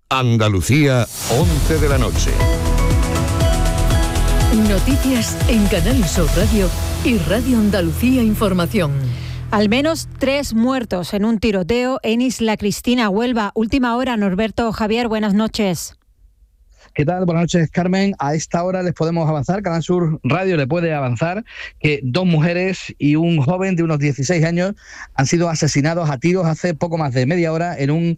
Andalucía, 11 de la noche. Noticias en Canal Sur Radio y Radio Andalucía Información. Al menos 3 muertos en un tiroteo en Isla Cristina, Huelva. Última hora, Norberto Javier, buenas noches. ¿Qué tal? Buenas noches, Carmen. A esta hora les podemos avanzar, Canal Sur Radio le puede avanzar, que 2 mujeres y un joven de unos 16 años han sido asesinados a tiros hace poco más de media hora en un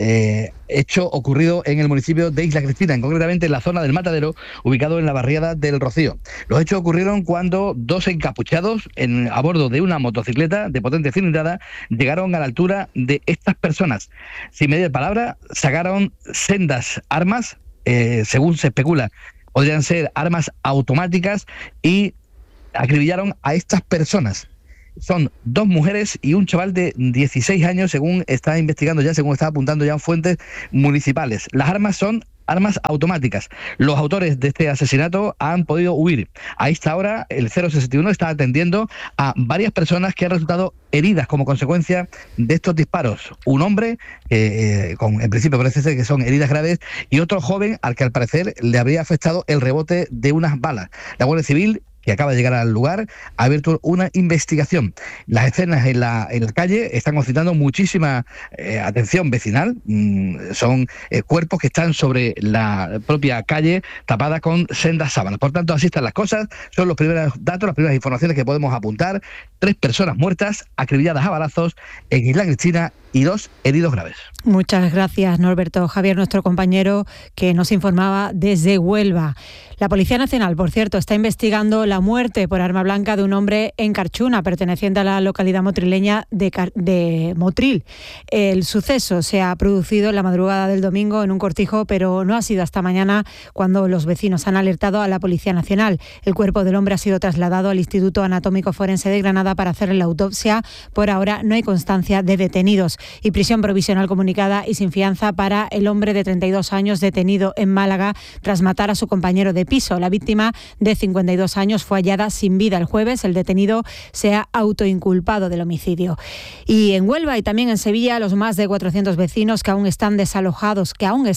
hecho ocurrido en el municipio de Isla Cristina, concretamente en la zona del Matadero, ubicado en la barriada del Rocío. Los hechos ocurrieron cuando 2 encapuchados a bordo de una motocicleta de potente cilindrada llegaron a la altura de estas personas. Sin medir palabra, sacaron sendas armas, según se especula, podrían ser armas automáticas, y acribillaron a estas personas. Son 2 mujeres y un chaval de 16 años, según está investigando ya, según está apuntando ya en fuentes municipales. Las armas son armas automáticas. Los autores de este asesinato han podido huir. A esta hora, el 061 está atendiendo a varias personas que han resultado heridas como consecuencia de estos disparos. Un hombre, en principio parece ser que son heridas graves, y otro joven al que al parecer le habría afectado el rebote de unas balas. La Guardia Civil, que acaba de llegar al lugar, ha abierto una investigación. Las escenas en la calle están concitando muchísima atención vecinal. Son cuerpos que están sobre la propia calle, tapadas con sendas sábanas. Por tanto, así están las cosas. Son los primeros datos, las primeras informaciones que podemos apuntar. 3 personas muertas, acribilladas a balazos en Isla Cristina, y 2 heridos graves. Muchas gracias, Norberto Javier, nuestro compañero que nos informaba desde Huelva. La Policía Nacional, por cierto, está investigando la muerte por arma blanca de un hombre en Carchuna, perteneciente a la localidad motrileña de Motril. El suceso se ha producido en la madrugada del domingo en un cortijo, pero no ha sido hasta mañana cuando los vecinos han alertado a la Policía Nacional. El cuerpo del hombre ha sido trasladado al Instituto Anatómico Forense de Granada para hacer la autopsia. Por ahora no hay constancia de detenidos. Y prisión provisional comunicada y sin fianza para el hombre de 32 años detenido en Málaga tras matar a su compañero de piso. La víctima, de 52 años, fue hallada sin vida el jueves. El detenido se ha autoinculpado del homicidio. Y en Huelva y también en Sevilla, los más de 400 vecinos que aún estaban desalojados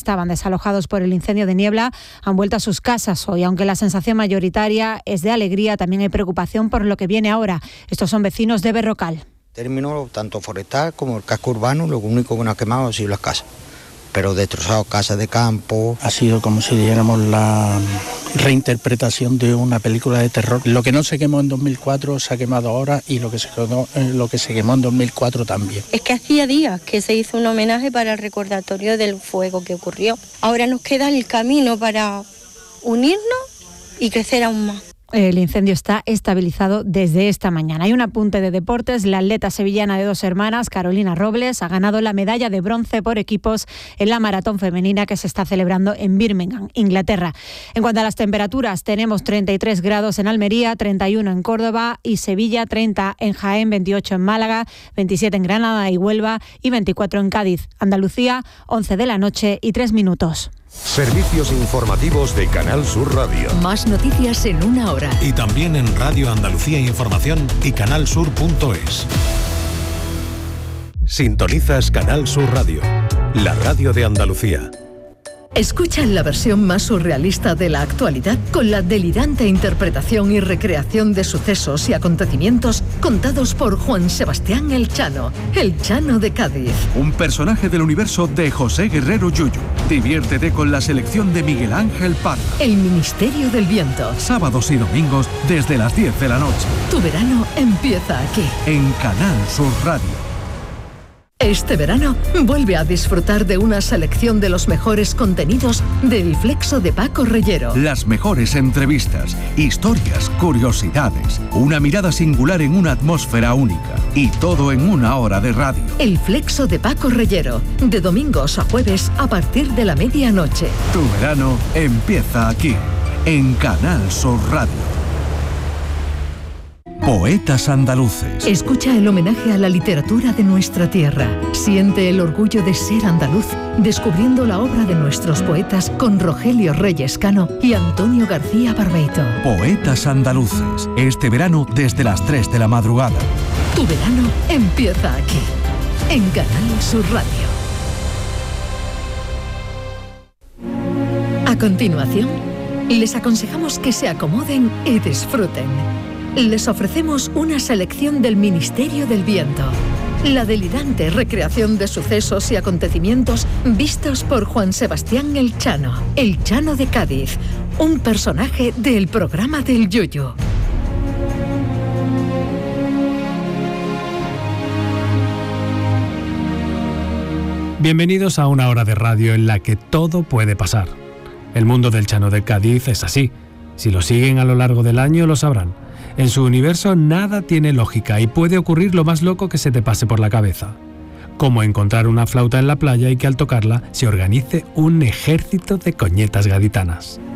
por el incendio de Niebla han vuelto a sus casas hoy. Aunque la sensación mayoritaria es de alegría, también hay preocupación por lo que viene ahora. Estos son vecinos de Berrocal. Término tanto forestal como el casco urbano, lo único que nos ha quemado ha sido las casas, pero destrozado casas de campo. Ha sido como si dijéramos la reinterpretación de una película de terror. Lo que no se quemó en 2004 se ha quemado ahora, y lo que se quemó en 2004 también. Es que hacía días que se hizo un homenaje para el recordatorio del fuego que ocurrió. Ahora nos queda el camino para unirnos y crecer aún más. El incendio está estabilizado desde esta mañana. Hay un apunte de deportes. La atleta sevillana de 2 hermanas, Carolina Robles, ha ganado la medalla de bronce por equipos en la maratón femenina que se está celebrando en Birmingham, Inglaterra. En cuanto a las temperaturas, tenemos 33 grados en Almería, 31 en Córdoba y Sevilla, 30 en Jaén, 28 en Málaga, 27 en Granada y Huelva y 24 en Cádiz. Andalucía, 11 de la noche y 3 minutos. Servicios informativos de Canal Sur Radio. Más noticias en 1 hora. Y también en Radio Andalucía Información y canalsur.es. Sintonizas Canal Sur Radio, la radio de Andalucía. Escucha la versión más surrealista de la actualidad con la delirante interpretación y recreación de sucesos y acontecimientos contados por Juan Sebastián El Chano de Cádiz. Un personaje del universo de José Guerrero Yuyu. Diviértete con la selección de Miguel Ángel Parra. El Ministerio del Viento. Sábados y domingos desde las 10 de la noche. Tu verano empieza aquí. En Canal Sur Radio. Este verano vuelve a disfrutar de una selección de los mejores contenidos del Flexo de Paco Reyero. Las mejores entrevistas, historias, curiosidades, una mirada singular en una atmósfera única, y todo en 1 hora de radio. El Flexo de Paco Reyero, de domingos a jueves a partir de la medianoche. Tu verano empieza aquí, en Canal Sur Radio. Poetas andaluces. Escucha el homenaje a la literatura de nuestra tierra. Siente el orgullo de ser andaluz, descubriendo la obra de nuestros poetas con Rogelio Reyes Cano y Antonio García Barbeito. Poetas andaluces. Este verano desde las 3 de la madrugada. Tu verano empieza aquí, en Canal Sur Radio. A continuación, les aconsejamos que se acomoden y disfruten. Les ofrecemos una selección del Ministerio del Viento. La delirante recreación de sucesos y acontecimientos vistos por Juan Sebastián el Chano de Cádiz, un personaje del programa del Yoyo. Bienvenidos a una hora de radio en la que todo puede pasar. El mundo del Chano de Cádiz es así. Si lo siguen a lo largo del año lo sabrán. En su universo nada tiene lógica y puede ocurrir lo más loco que se te pase por la cabeza. Como encontrar una flauta en la playa y que al tocarla se organice un ejército de coñetas gaditanas.